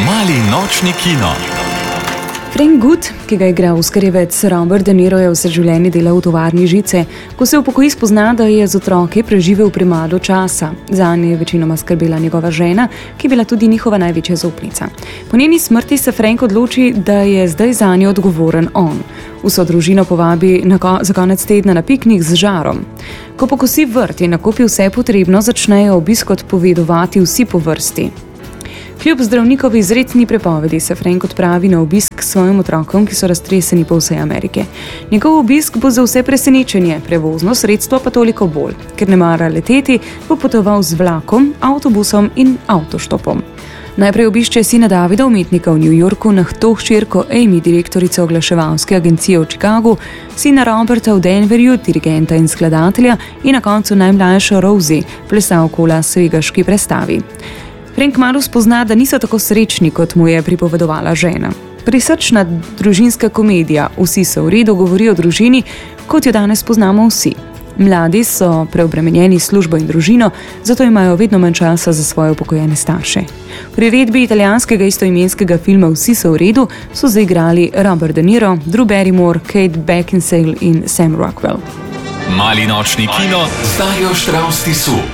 Mali nočni kino. Frank Good, ki ga igra oskarjevec Robert De Niro, je vse življenje delal v tovarni žice. Ko se upokoji, spozna, da je z otroki preživel premalo časa. Zanje je večinoma skrbela njegova žena, ki je bila tudi njihova največja zaupnica. Po njeni smrti se Frank odloči, da je zdaj zanje odgovoren on. Vso družino povabi za konec tedna na piknik z žarom. Ko pokosi vrt in nakupi vse potrebno, začnejo obisk odpovedovati vsi po vrsti. Kljub zdravnikovi izrecni prepovedi se Frank odpravi na obisk k svojim otrokom, ki so raztreseni po vsej Ameriki. Njegov obisk bo za vse presenečenje, prevozno sredstvo pa toliko bolj. Ker ne mara leteti, bo potoval z vlakom, avtobusom in avtoštopom. Najprej obišče sina Davida, umetnika v New Yorku, to hčerko Amy, direktorico oglaševalske agencije v Chicagu, sina Roberta v Denverju, dirigenta in skladatelja, in na koncu najmlajšo Rosie, plesalko v Las Vegaški predstavi. Frank kmalu spozna, da niso tako srečni, kot mu je pripovedovala žena. Prisrčna družinska komedija Vsi so v redu govori o družini, kot jo danes poznamo vsi. Mladi so preobremenjeni s službo in družino, zato imajo vedno manj časa za svoje upokojene starše. V priredbi italijanskega istoimenskega filma Vsi so v redu so zaigrali Robert De Niro, Drew Barrymore, Kate Beckinsale in Sam Rockwell. Mali nočni kino z Darjo Štravs Tisu.